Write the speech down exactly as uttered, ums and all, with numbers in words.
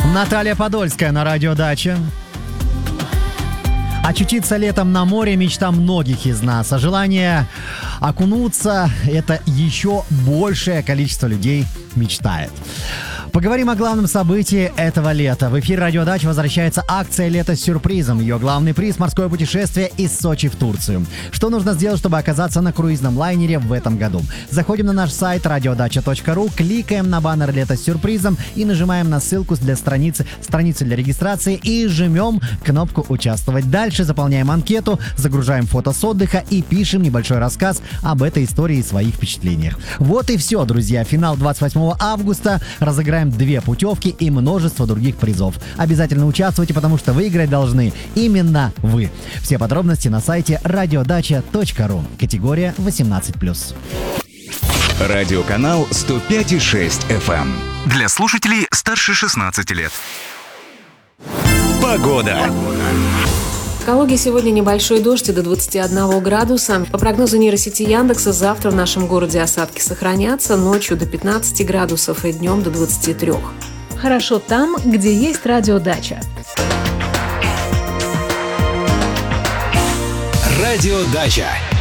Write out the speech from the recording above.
Наталья Подольская на радио «Дача». Очутиться летом на море – мечта многих из нас, а желание окунуться – это еще большее количество людей мечтает. Поговорим о главном событии этого лета. В эфир «Радио Дача» возвращается акция «Лето с сюрпризом». Ее главный приз – морское путешествие из Сочи в Турцию. Что нужно сделать, чтобы оказаться на круизном лайнере в этом году? Заходим на наш сайт радиодача точка ру, кликаем на баннер «Лето с сюрпризом» и нажимаем на ссылку для страницы, страницы для регистрации и жмем кнопку «Участвовать». Дальше заполняем анкету, загружаем фото с отдыха и пишем небольшой рассказ об этой истории и своих впечатлениях. Вот и все, друзья. Финал двадцать восьмого августа. Разыграем две путевки и множество других призов. Обязательно участвуйте, потому что выиграть должны именно вы. Все подробности на сайте радиодача точка ру. Категория восемнадцать плюс. Радиоканал сто пять и шесть эф эм. Для слушателей старше шестнадцати лет. Погода. В Калуге сегодня небольшой дождь до двадцати одного градуса. По прогнозу нейросети Яндекса, завтра в нашем городе осадки сохранятся, ночью до пятнадцати градусов и днем до двадцати трёх. Хорошо там, где есть радиодача. Радиодача.